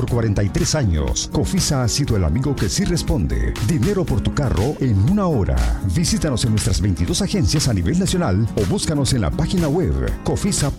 43 años, Cofisa ha sido el amigo que sí responde. Dinero por tu carro en una hora. Visítanos en nuestras 22 agencias a nivel nacional o búscanos en la página web cofisa.com.do.